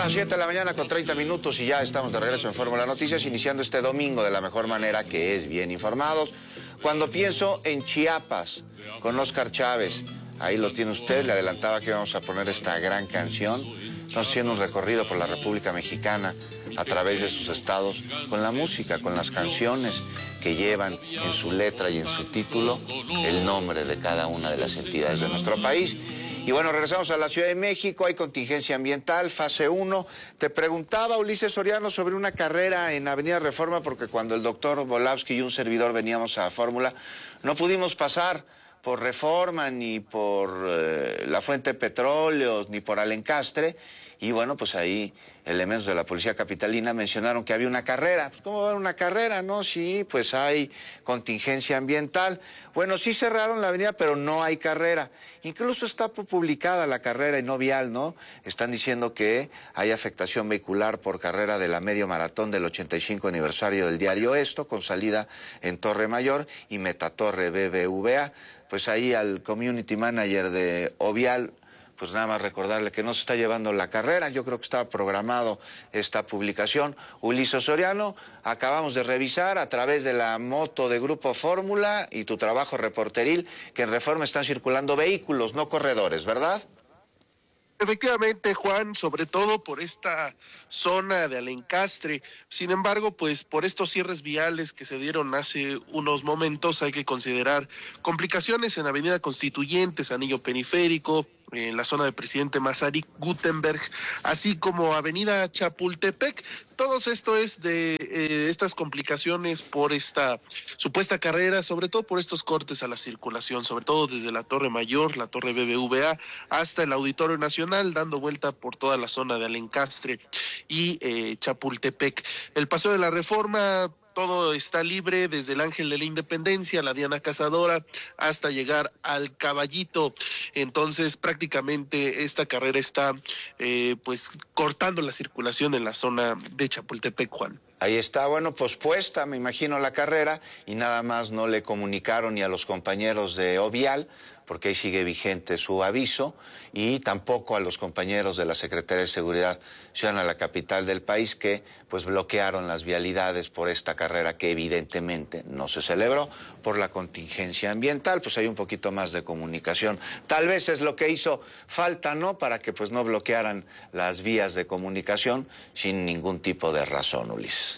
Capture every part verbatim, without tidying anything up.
las siete de la mañana con treinta minutos y ya estamos de regreso en Fórmula Noticias, iniciando este domingo de la mejor manera, que es bien informados. Cuando pienso en Chiapas, con Óscar Chávez, ahí lo tiene usted, le adelantaba que íbamos a poner esta gran canción. Estamos haciendo un recorrido por la República Mexicana a través de sus estados, con la música, con las canciones que llevan en su letra y en su título el nombre de cada una de las entidades de nuestro país. Y bueno, regresamos a la Ciudad de México, hay contingencia ambiental, fase uno. Te preguntaba, Ulises Soriano, sobre una carrera en Avenida Reforma, porque cuando el doctor Volavsky y un servidor veníamos a Fórmula, no pudimos pasar por Reforma, ni por eh, la Fuente de Petróleos, ni por Alencastre. Y bueno, pues ahí elementos de la Policía Capitalina mencionaron que había una carrera. Pues, ¿cómo va a haber una carrera? No, sí, pues hay contingencia ambiental. Bueno, sí cerraron la avenida, pero no hay carrera. Incluso está publicada la carrera en no vial, ¿no? Están diciendo que hay afectación vehicular por carrera de la medio maratón del ochenta y cinco aniversario del diario Esto, con salida en Torre Mayor y Metatorre B B V A. Pues ahí al community manager de Ovial, pues nada más recordarle que no se está llevando la carrera. Yo creo que estaba programado esta publicación. Ulises Soriano, acabamos de revisar a través de la moto de Grupo Fórmula y tu trabajo reporteril que en Reforma están circulando vehículos, no corredores, ¿verdad? Efectivamente, Juan, sobre todo por esta zona de Alencastre. Sin embargo, pues por estos cierres viales que se dieron hace unos momentos, hay que considerar complicaciones en Avenida Constituyentes, Anillo Periférico, en la zona de Presidente Masaryk Gutenberg, así como Avenida Chapultepec. Todo esto es de eh, estas complicaciones por esta supuesta carrera, sobre todo por estos cortes a la circulación, sobre todo desde la Torre Mayor, la Torre B B V A, hasta el Auditorio Nacional, dando vuelta por toda la zona de Alencastre y eh, Chapultepec. El Paseo de la Reforma, todo está libre desde el Ángel de la Independencia, la Diana Cazadora, hasta llegar al Caballito. Entonces, prácticamente esta carrera está eh, pues cortando la circulación en la zona de Chapultepec, Juan. Ahí está, bueno, pospuesta, me imagino, la carrera, y nada más no le comunicaron ni a los compañeros de Ovial, porque ahí sigue vigente su aviso, y tampoco a los compañeros de la Secretaría de Seguridad Ciudadana de la capital del país, que pues bloquearon las vialidades por esta carrera que evidentemente no se celebró por la contingencia ambiental. Pues hay un poquito más de comunicación. Tal vez es lo que hizo falta, ¿no?, para que pues no bloquearan las vías de comunicación sin ningún tipo de razón, Ulises.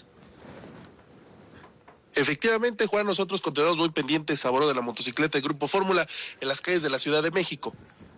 Efectivamente, Juan, nosotros continuamos muy pendientes a bordo de la motocicleta de Grupo Fórmula en las calles de la Ciudad de México.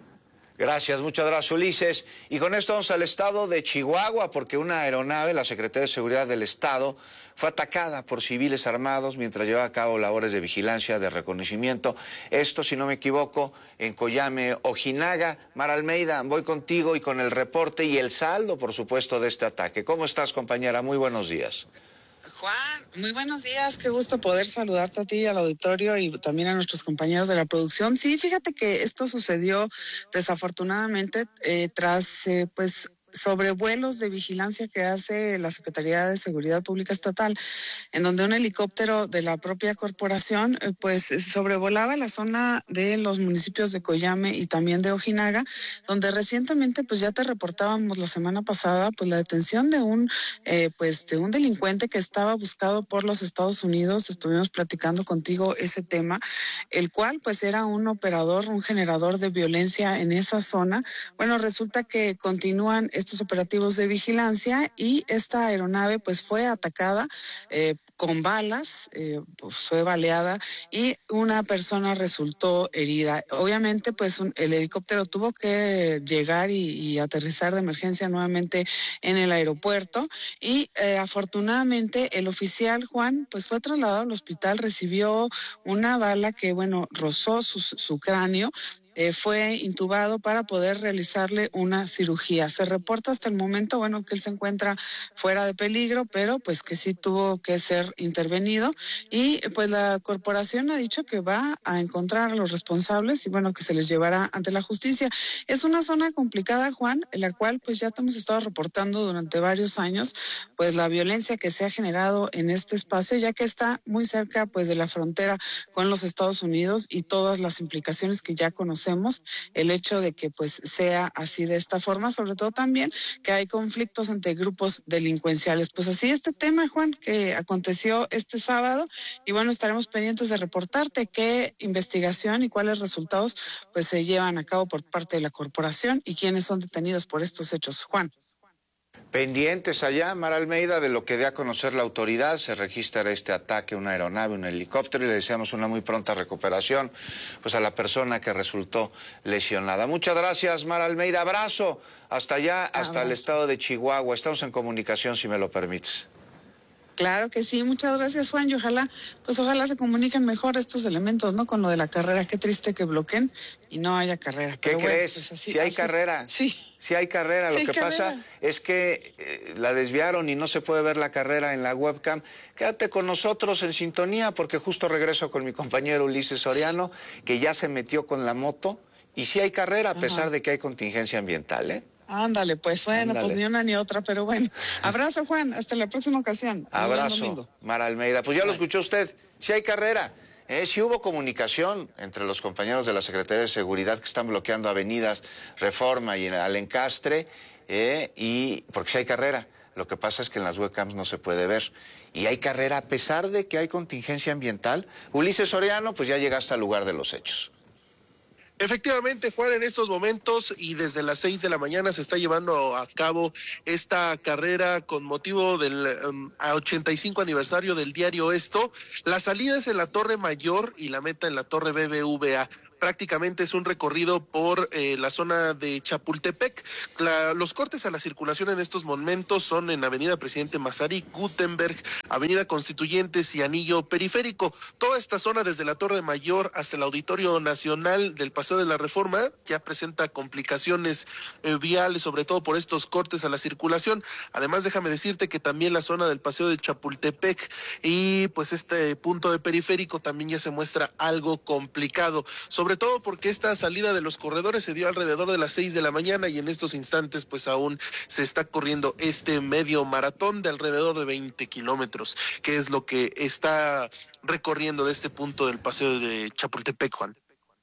Gracias, muchas gracias, Ulises. Y con esto vamos al estado de Chihuahua, porque una aeronave, la Secretaría de Seguridad del Estado, fue atacada por civiles armados mientras llevaba a cabo labores de vigilancia, de reconocimiento. Esto, si no me equivoco, en Coyame, Ojinaga. Mar Almeida, voy contigo y con el reporte y el saldo, por supuesto, de este ataque. ¿Cómo estás, compañera? Muy buenos días. Juan, muy buenos días, qué gusto poder saludarte a ti, al auditorio y también a nuestros compañeros de la producción. Sí, fíjate que esto sucedió desafortunadamente eh, tras, eh, pues, sobrevuelos de vigilancia que hace la Secretaría de Seguridad Pública Estatal, en donde un helicóptero de la propia corporación eh, pues sobrevolaba la zona de los municipios de Coyame y también de Ojinaga, donde recientemente pues ya te reportábamos la semana pasada pues la detención de un eh, pues de un delincuente que estaba buscado por los Estados Unidos. Estuvimos platicando contigo ese tema, el cual pues era un operador, un generador de violencia en esa zona. Bueno, resulta que continúan estos operativos de vigilancia y esta aeronave pues fue atacada eh, con balas, eh, pues fue baleada y una persona resultó herida. Obviamente pues un, el helicóptero tuvo que llegar y, y aterrizar de emergencia nuevamente en el aeropuerto y eh, afortunadamente el oficial Juan pues fue trasladado al hospital, recibió una bala que bueno rozó su, su cráneo. Eh, fue intubado para poder realizarle una cirugía. Se reporta hasta el momento, bueno, que él se encuentra fuera de peligro, pero pues que sí tuvo que ser intervenido y pues la corporación ha dicho que va a encontrar a los responsables y bueno, que se les llevará ante la justicia. Es una zona complicada, Juan, en la cual pues ya te hemos estado reportando durante varios años pues la violencia que se ha generado en este espacio, ya que está muy cerca pues de la frontera con los Estados Unidos y todas las implicaciones que ya conocemos reconocemos el hecho de que pues sea así de esta forma, sobre todo también que hay conflictos entre grupos delincuenciales. Pues así este tema, Juan, que aconteció este sábado, y bueno, estaremos pendientes de reportarte qué investigación y cuáles resultados pues se llevan a cabo por parte de la corporación y quiénes son detenidos por estos hechos, Juan. Pendientes allá, Mara Almeida, de lo que dé a conocer la autoridad. Se registra este ataque, una aeronave, un helicóptero, y le deseamos una muy pronta recuperación pues a la persona que resultó lesionada. Muchas gracias, Mara Almeida. Abrazo hasta allá, hasta Abrazo. El estado de Chihuahua. Estamos en comunicación, si me lo permites. Claro que sí, muchas gracias, Juan, y ojalá, pues ojalá se comuniquen mejor estos elementos, ¿no? Con lo de la carrera, qué triste que bloqueen y no haya carrera. ¿Qué Pero crees? Bueno, pues así, si hay así. carrera, sí. si hay carrera, sí lo hay que carrera. pasa es que eh, la desviaron y no se puede ver la carrera en la webcam. Quédate con nosotros en sintonía, porque justo regreso con mi compañero Ulises Soriano, que ya se metió con la moto, y sí hay carrera, a pesar Ajá. de que hay contingencia ambiental, ¿eh? Ándale, pues bueno, Ándale. Pues ni una ni otra, pero bueno. Abrazo, Juan, hasta la próxima ocasión. Abrazo, Mara Almeida. Pues ya Bye. Lo escuchó usted, si hay carrera. Eh, si hubo comunicación entre los compañeros de la Secretaría de Seguridad que están bloqueando avenidas Reforma y al Encastre, eh, y porque si hay carrera. Lo que pasa es que en las webcams no se puede ver. Y hay carrera a pesar de que hay contingencia ambiental. Ulises Soriano, pues ya llegaste al lugar de los hechos. Efectivamente, Juan, en estos momentos y desde las seis de la mañana se está llevando a cabo esta carrera con motivo del um, ochenta y cinco aniversario del diario Esto. La salida es en la Torre Mayor y la meta en la Torre B B V A. Prácticamente es un recorrido por eh, la zona de Chapultepec. La, los cortes a la circulación en estos momentos son en Avenida Presidente Mazarik, Gutenberg, Avenida Constituyentes y Anillo Periférico. Toda esta zona desde la Torre Mayor hasta el Auditorio Nacional del Paseo de la Reforma ya presenta complicaciones eh, viales, sobre todo por estos cortes a la circulación. Además, déjame decirte que también la zona del Paseo de Chapultepec y pues este punto de Periférico también ya se muestra algo complicado. Sobre Sobre todo porque esta salida de los corredores se dio alrededor de las seis de la mañana y en estos instantes pues aún se está corriendo este medio maratón de alrededor de veinte kilómetros, que es lo que está recorriendo de este punto del Paseo de Chapultepec, Juan.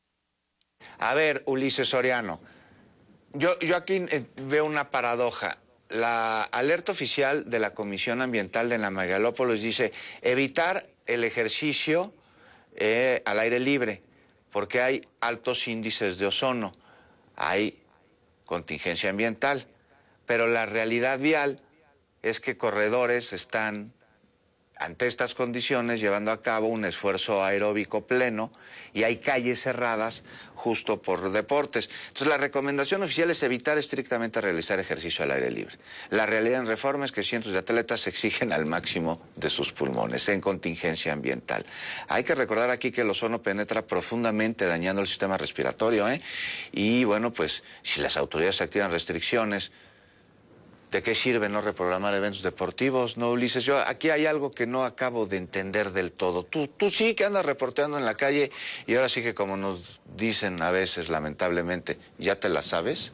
A ver, Ulises Soriano, yo, yo aquí veo una paradoja. La alerta oficial de la Comisión Ambiental de la Megalópolis dice evitar el ejercicio eh, al aire libre, porque hay altos índices de ozono, hay contingencia ambiental, pero la realidad vial es que corredores están, ante estas condiciones, llevando a cabo un esfuerzo aeróbico pleno y hay calles cerradas justo por deportes. Entonces, la recomendación oficial es evitar estrictamente realizar ejercicio al aire libre. La realidad en Reforma es que cientos de atletas exigen al máximo de sus pulmones en contingencia ambiental. Hay que recordar aquí que el ozono penetra profundamente dañando el sistema respiratorio, ¿eh? Y bueno, pues si las autoridades activan restricciones, ¿de qué sirve no reprogramar eventos deportivos? No, Ulises, yo aquí hay algo que no acabo de entender del todo. Tú, tú sí que andas reporteando en la calle y ahora sí que como nos dicen a veces, lamentablemente, ¿ya te la sabes?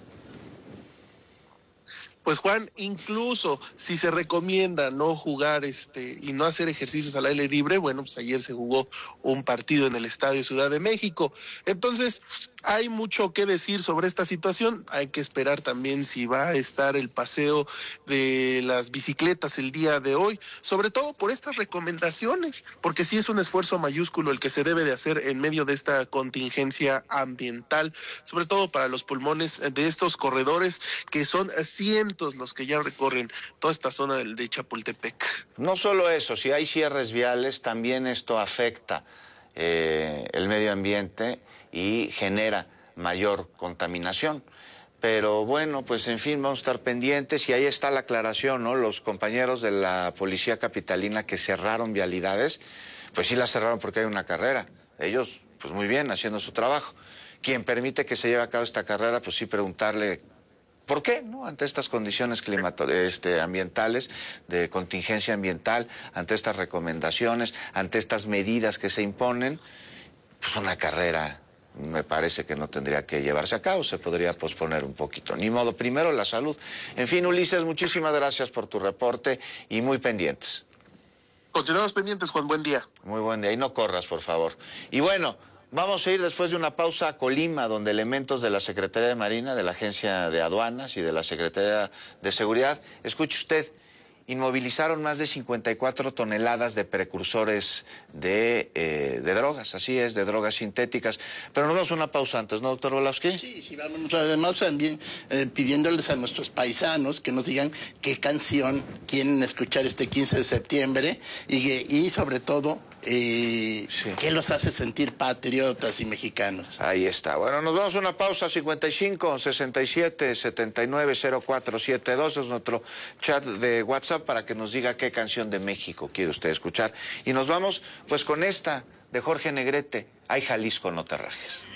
Pues Juan, incluso si se recomienda no jugar este y no hacer ejercicios al aire libre, bueno, pues ayer se jugó un partido en el Estadio Ciudad de México. Entonces, hay mucho que decir sobre esta situación. Hay que esperar también si va a estar el paseo de las bicicletas el día de hoy, sobre todo por estas recomendaciones, porque sí es un esfuerzo mayúsculo el que se debe de hacer en medio de esta contingencia ambiental, sobre todo para los pulmones de estos corredores que son cientos los que ya recorren toda esta zona del de Chapultepec. No solo eso, si hay cierres viales, también esto afecta eh, el medio ambiente y genera mayor contaminación. Pero bueno, pues en fin, vamos a estar pendientes y ahí está la aclaración, ¿no? Los compañeros de la Policía Capitalina que cerraron vialidades, pues sí las cerraron porque hay una carrera. Ellos, pues muy bien, haciendo su trabajo. Quien permite que se lleve a cabo esta carrera, pues sí preguntarle ¿por qué? ¿No? Ante estas condiciones climato este, ambientales, de contingencia ambiental, ante estas recomendaciones, ante estas medidas que se imponen, pues una carrera me parece que no tendría que llevarse a cabo, se podría posponer un poquito. Ni modo, primero la salud. En fin, Ulises, muchísimas gracias por tu reporte y muy pendientes. Continuamos pendientes, Juan, buen día. Muy buen día, y no corras, por favor. Y bueno, Vamos a ir después de una pausa a Colima, donde elementos de la Secretaría de Marina, de la Agencia de Aduanas y de la Secretaría de Seguridad, escuche usted, inmovilizaron más de cincuenta y cuatro toneladas de precursores de, eh, de drogas, así es, de drogas sintéticas. Pero nos vamos a una pausa antes, ¿no, doctor Volowski? Sí, sí, vamos. Además también eh, pidiéndoles a nuestros paisanos que nos digan qué canción quieren escuchar este quince de septiembre y, y sobre todo, eh, sí. qué los hace sentir patriotas y mexicanos. Ahí está. Bueno, nos vamos a una pausa. Cincuenta y cinco, sesenta y siete, setenta y nueve, cero cuatro siete dos es nuestro chat de WhatsApp para que nos diga qué canción de México quiere usted escuchar. Y nos vamos pues con esta de Jorge Negrete, Ay Jalisco, no te rajes.